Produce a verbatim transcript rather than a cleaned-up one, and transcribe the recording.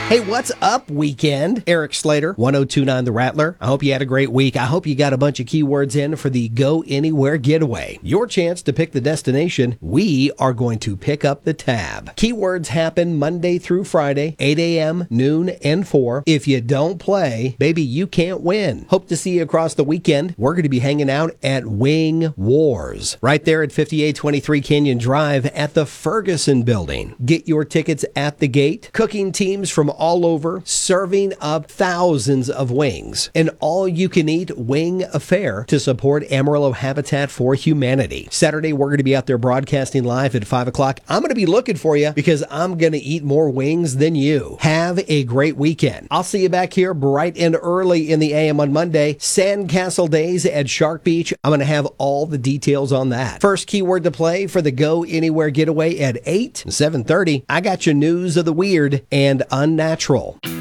Hey, what's up, weekend? Eric Slater, one oh two point nine The Rattler. I hope you had a great week. I hope you got a bunch of keywords in for the Go Anywhere Getaway. Your chance to pick the destination. We are going to pick up the tab. Keywords happen Monday through Friday, eight a.m., noon, and four. If you don't play, baby, you can't win. Hope to see you across the weekend. We're going to be hanging out at Wing Wars, right there at fifty-eight twenty-three Canyon Drive at the Ferguson Building. Get your tickets at the gate. Cooking teams from all over, serving up thousands of wings. An all-you-can-eat wing affair to support Amarillo Habitat for Humanity. Saturday, we're going to be out there broadcasting live at five o'clock. I'm going to be looking for you because I'm going to eat more wings than you. Have a great weekend. I'll see you back here bright and early in the A M on Monday. Sandcastle Days at Shark Beach. I'm going to have all the details on that. First keyword to play for the Go Anywhere Getaway at eight, seven thirty. I got your news of the weird and unnatural.